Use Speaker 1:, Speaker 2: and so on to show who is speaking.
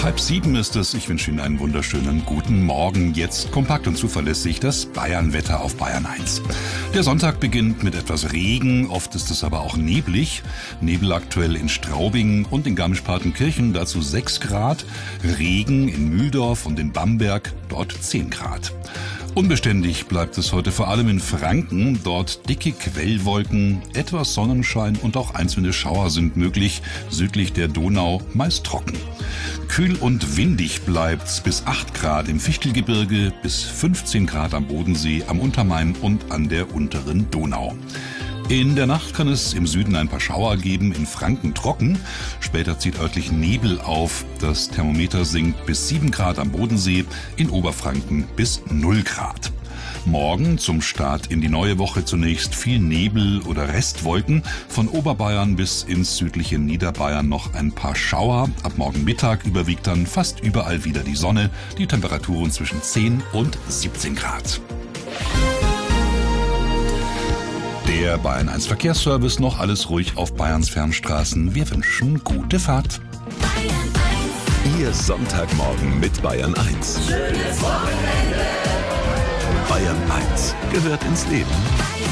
Speaker 1: 6:30 ist es. Ich wünsche Ihnen einen wunderschönen guten Morgen. Jetzt kompakt und zuverlässig das Bayern-Wetter auf Bayern 1. Der Sonntag beginnt mit etwas Regen, oft ist es aber auch neblig. Nebel aktuell in Straubing und in Garmisch-Partenkirchen, dazu 6 Grad. Regen in Mühldorf und in Bamberg, dort 10 Grad. Unbeständig bleibt es heute vor allem in Franken, dort dicke Quellwolken, etwas Sonnenschein und auch einzelne Schauer sind möglich, südlich der Donau meist trocken. Kühl und windig bleibt's bis 8 Grad im Fichtelgebirge, bis 15 Grad am Bodensee, am Untermain und an der unteren Donau. In der Nacht kann es im Süden ein paar Schauer geben, in Franken trocken. Später zieht örtlich Nebel auf. Das Thermometer sinkt bis 7 Grad am Bodensee, in Oberfranken bis 0 Grad. Morgen zum Start in die neue Woche zunächst viel Nebel oder Restwolken. Von Oberbayern bis ins südliche Niederbayern noch ein paar Schauer. Ab morgen Mittag überwiegt dann fast überall wieder die Sonne. Die Temperaturen zwischen 10 und 17 Grad. Der Bayern 1 Verkehrsservice, noch alles ruhig auf Bayerns Fernstraßen. Wir wünschen gute Fahrt.
Speaker 2: Ihr Sonntagmorgen mit Bayern 1.
Speaker 3: Schönes Wochenende.
Speaker 2: Bayern 1 gehört ins Leben.